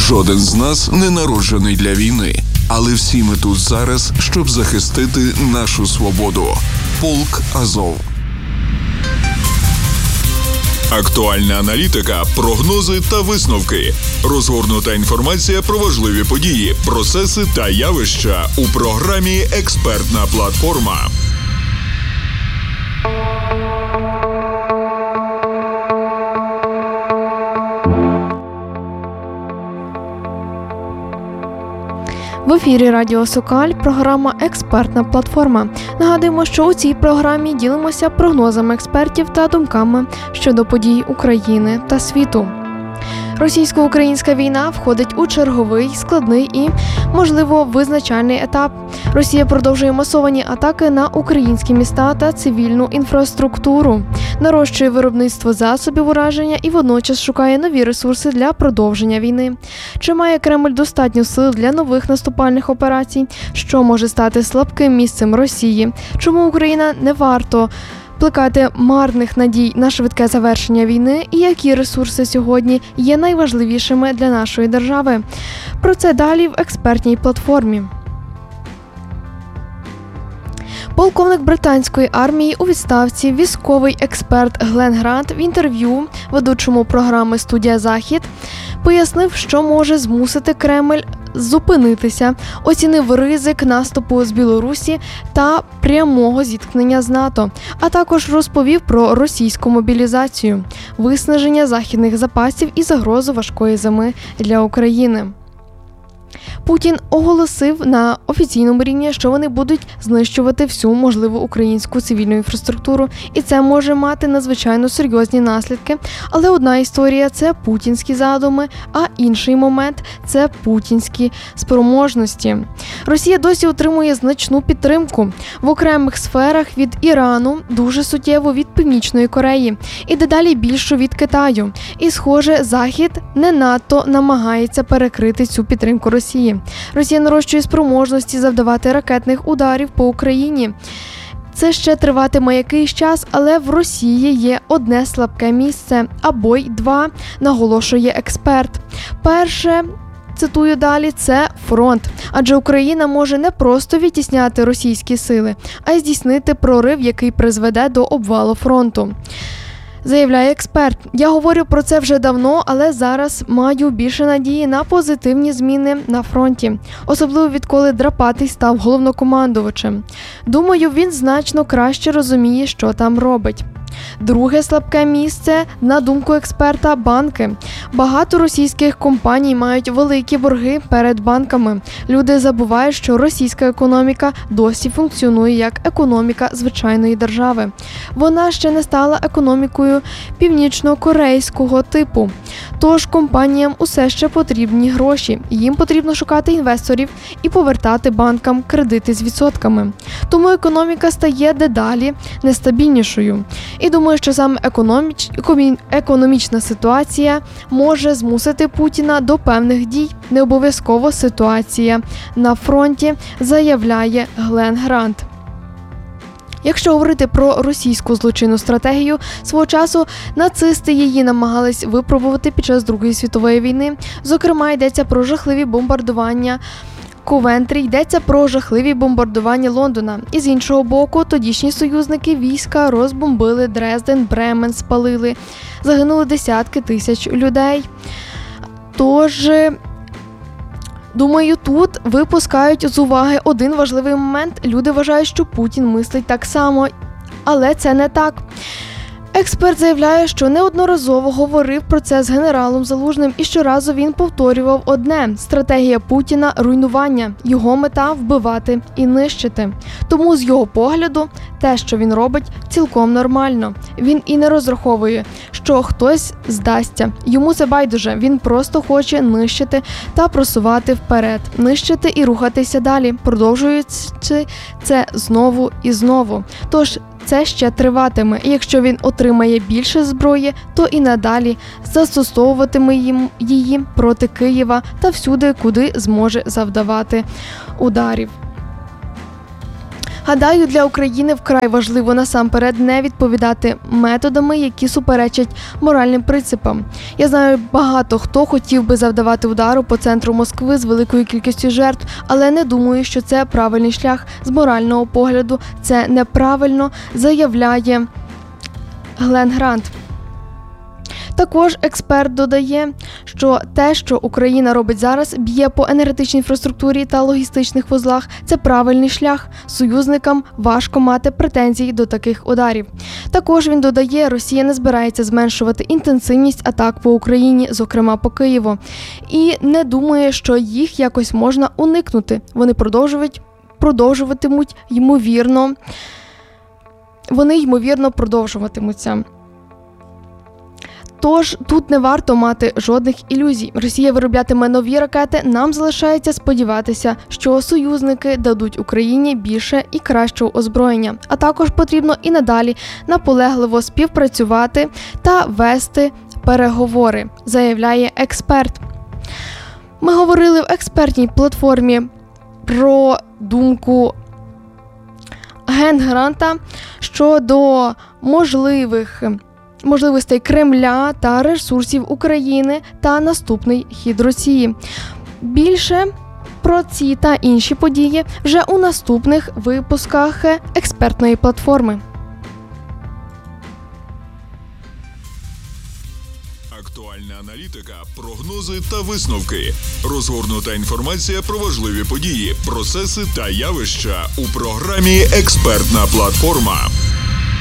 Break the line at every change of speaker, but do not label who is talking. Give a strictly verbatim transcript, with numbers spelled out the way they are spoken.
Жоден з нас не народжений для війни, але всі ми тут зараз, щоб захистити нашу свободу. Полк Азов. Актуальна аналітика, прогнози та висновки. Розгорнута інформація про важливі події, процеси та явища у програмі «Експертна платформа».
В ефірі Радіо Сокаль, програма «Експертна платформа». Нагадуємо, що у цій програмі ділимося прогнозами експертів та думками щодо подій України та світу. Російсько-українська війна входить у черговий, складний і, можливо, визначальний етап. Росія продовжує масовані атаки на українські міста та цивільну інфраструктуру, нарощує виробництво засобів ураження і водночас шукає нові ресурси для продовження війни. Чи має Кремль достатньо сил для нових наступальних операцій? Що може стати слабким місцем Росії? Чому Україна не варто плекати марних надій на швидке завершення війни і які ресурси сьогодні є найважливішими для нашої держави? Про це далі в експертній платформі. Полковник британської армії у відставці, військовий експерт Глен Грант в інтерв'ю ведучому програми «Студія Захід» пояснив, що може змусити Кремль зупинитися, оцінив ризик наступу з Білорусі та прямого зіткнення з НАТО, а також розповів про російську мобілізацію, виснаження західних запасів і загрозу важкої зими для України. Путін оголосив на офіційному рівні, що вони будуть знищувати всю можливу українську цивільну інфраструктуру, і це може мати надзвичайно серйозні наслідки. Але одна історія – це путінські задуми, а інший момент – це путінські спроможності. Росія досі отримує значну підтримку в окремих сферах від Ірану, дуже суттєво від Північної Кореї і дедалі більшу від Китаю. І, схоже, Захід не надто намагається перекрити цю підтримку Росії. Росія нарощує спроможності завдавати ракетних ударів по Україні. Це ще триватиме якийсь час, але в Росії є одне слабке місце, або й два, наголошує експерт. Перше, цитую далі, це фронт. Адже Україна може не просто відтісняти російські сили, а й здійснити прорив, який призведе до обвалу фронту. Заявляє експерт. Я говорю про це вже давно, але зараз маю більше надії на позитивні зміни на фронті. Особливо відколи Драпатий став головнокомандувачем. Думаю, він значно краще розуміє, що там робить. Друге слабке місце, на думку експерта, банки. Багато російських компаній мають великі борги перед банками. Люди забувають, що російська економіка досі функціонує як економіка звичайної держави. Вона ще не стала економікою північно-корейського типу. Тож компаніям усе ще потрібні гроші. Їм потрібно шукати інвесторів і повертати банкам кредити з відсотками. Тому економіка стає дедалі нестабільнішою. І думаю, що саме економіч... економічна ситуація може змусити Путіна до певних дій. Не обов'язково ситуація на фронті, заявляє Глен Грант. Якщо говорити про російську злочинну стратегію, свого часу нацисти її намагались випробувати під час Другої світової війни. Зокрема, йдеться про жахливі бомбардування Ковентрі, йдеться про жахливі бомбардування Лондона. І з іншого боку, тодішні союзники війська розбомбили Дрезден, Бремен, спалили. Загинули десятки тисяч людей. Тож, думаю, тут випускають з уваги один важливий момент. Люди вважають, що Путін мислить так само, але це не так. Експерт заявляє, що неодноразово говорив про це з генералом Залужним і щоразу він повторював одне – стратегія Путіна – руйнування, його мета – вбивати і нищити. Тому з його погляду те, що він робить, цілком нормально. Він і не розраховує, що хтось здасться. Йому це байдуже, він просто хоче нищити та просувати вперед, нищити і рухатися далі, продовжуючи це знову і знову. Тож це ще триватиме, і якщо він отримає більше зброї, то і надалі застосовуватиме її проти Києва та всюди, куди зможе завдавати ударів. Гадаю, для України вкрай важливо насамперед не відповідати методами, які суперечать моральним принципам. Я знаю, багато хто хотів би завдавати удару по центру Москви з великою кількістю жертв, але не думаю, що це правильний шлях. З морального погляду це неправильно, заявляє Глен Грант. Також експерт додає, що те, що Україна робить зараз, б'є по енергетичній інфраструктурі та логістичних вузлах, це правильний шлях. Союзникам важко мати претензії до таких ударів. Також він додає, Росія не збирається зменшувати інтенсивність атак по Україні, зокрема по Києву, і не думає, що їх якось можна уникнути. Вони продовжують, продовжуватимуть, ймовірно, вони ймовірно продовжуватимуться. Тож тут не варто мати жодних ілюзій. Росія вироблятиме нові ракети, нам залишається сподіватися, що союзники дадуть Україні більше і кращого озброєння. А також потрібно і надалі наполегливо співпрацювати та вести переговори, заявляє експерт. Ми говорили в експертній платформі про думку Глен Гранта щодо можливих можливостей Кремля та ресурсів України та наступний хід Росії. Більше про ці та інші події вже у наступних випусках експертної платформи.
Актуальна аналітика, прогнози та висновки. Розгорнута інформація про важливі події, процеси та явища у програмі «Експертна платформа».